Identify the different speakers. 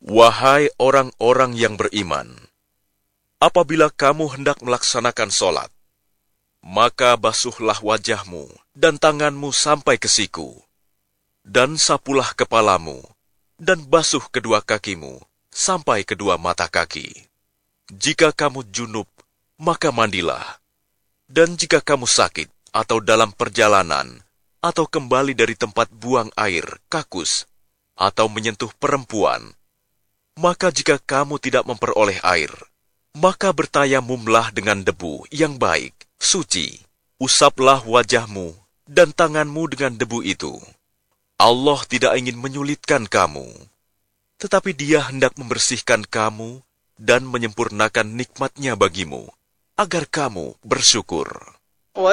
Speaker 1: Wahai orang-orang yang beriman, apabila kamu hendak melaksanakan sholat, maka basuhlah wajahmu dan tanganmu sampai ke siku, dan sapulah kepalamu, dan basuh kedua kakimu sampai kedua mata kaki. Jika kamu junub, maka mandilah. Dan jika kamu sakit atau dalam perjalanan, atau kembali dari tempat buang air, kakus, atau menyentuh perempuan, maka jika kamu tidak memperoleh air, maka bertayamumlah dengan debu yang baik, suci. Usaplah wajahmu dan tanganmu dengan debu itu. Allah tidak ingin menyulitkan kamu, tetapi Dia hendak membersihkan kamu dan menyempurnakan nikmat-Nya bagimu, agar kamu bersyukur.